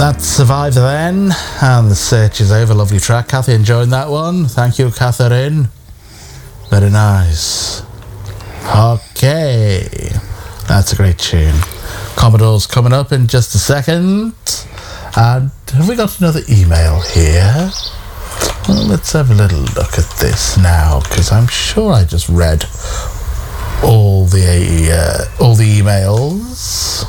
That's Survivor then, and The Search is over. Lovely track. Kathy, enjoying that one? Thank you, Catherine. Very nice. Okay. That's a great tune. Commodore's coming up in just a second. And have we got another email here? Well, let's have a little look at this now, because I'm sure I just read all the emails.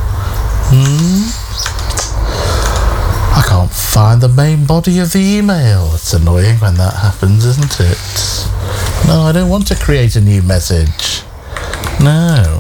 I can't find the main body of the email. It's annoying when that happens, isn't it? No, I don't want to create a new message. No.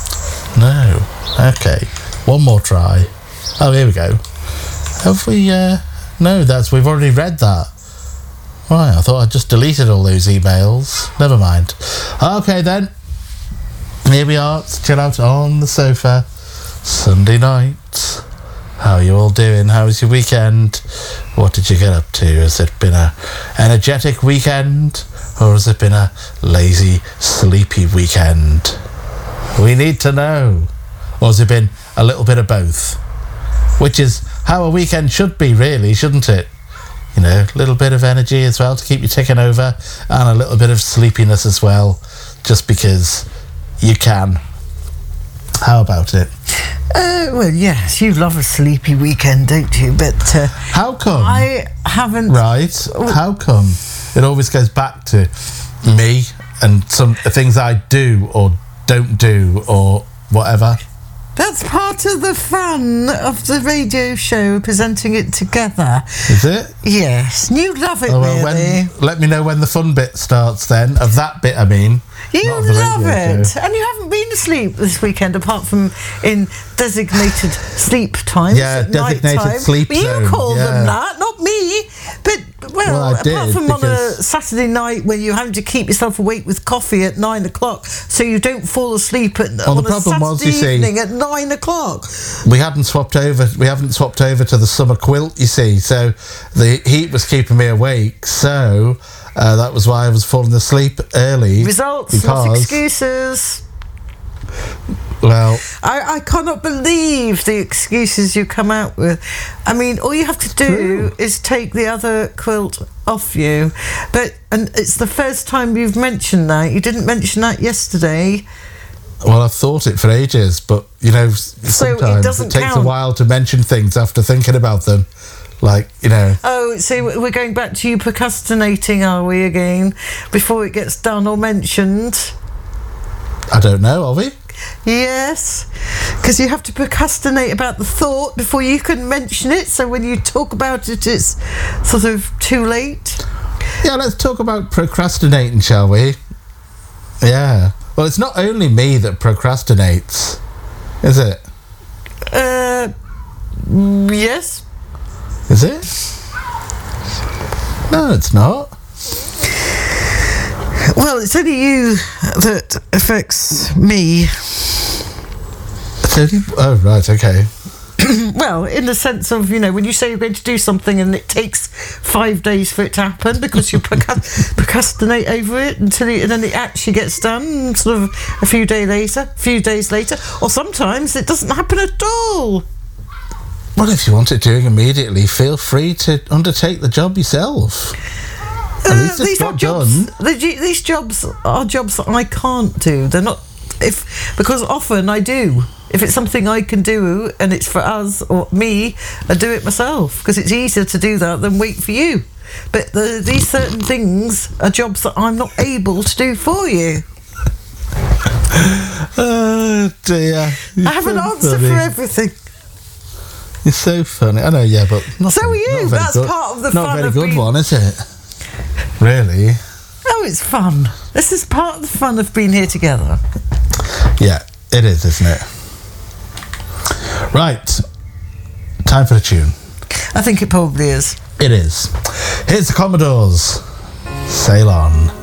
Okay, one more try. Oh, here we go. Have we, no, we've already read that. Right, I thought I just deleted all those emails. Never mind. Okay then. Here we are, let's chill out on the sofa. Sunday night. How are you all doing? How was your weekend? What did you get up to? Has it been a energetic weekend? Or has it been a lazy, sleepy weekend? We need to know. Or has it been a little bit of both? Which is how a weekend should be, really, shouldn't it? You know, a little bit of energy as well to keep you ticking over, and a little bit of sleepiness as well, just because you can. How about it? Well, yes, you love a sleepy weekend, don't you? But how come? I haven't. Right. How come? It always goes back to me and some things I do or don't do or whatever. That's part of the fun of the radio show, presenting it together. Is it? Yes. You love it, well, really. Let me know when the fun bit starts then. Of that bit, I mean. You love it. Show. And you haven't been asleep this weekend, apart from in designated sleep times. Yeah, designated sleep zone. You call them that, not me. But, well apart from on a Saturday night when you're having to keep yourself awake with coffee at 9 o'clock so you don't fall asleep on a Saturday evening at 9 o'clock. We haven't swapped over to the summer quilt, you see, so the heat was keeping me awake, so that was why I was falling asleep early. Results, not excuses. Well, I cannot believe the excuses you come out with. I mean, all you have to do is take the other quilt off you. And it's the first time you've mentioned that. You didn't mention that yesterday. Well, I've thought it for ages, but, you know, sometimes it takes a while to mention things after thinking about them. Like, you know. Oh, so we're going back to you procrastinating, are we, again, before it gets done or mentioned? I don't know, are we? Yes, because you have to procrastinate about the thought before you can mention it, so when you talk about it, it's sort of too late. Yeah, let's talk about procrastinating, shall we? Yeah. Well, it's not only me that procrastinates, is it? Yes. Is it? No, it's not. Well, it's only you that affects me. Oh, right, okay. Well, in the sense of, you know, when you say you're going to do something and it takes 5 days for it to happen because you procrastinate over it and then it actually gets done sort of a few days later, or sometimes it doesn't happen at all. Well, if you want it doing immediately, feel free to undertake the job yourself. At least it's not done. These jobs are jobs that I can't do. They're not, because often I do. If it's something I can do and it's for us or me, I do it myself because it's easier to do that than wait for you. But these certain things are jobs that I'm not able to do for you. Oh dear! I have an answer for everything. You're so funny. I know, yeah, but so are you. That's part of the fun. Not a very good one, is it? Really? Oh, it's fun. This is part of the fun of being here together. Yeah, it is, isn't it? Right. Time for a tune. I think it probably is. It is. Here's the Commodores. Sail on.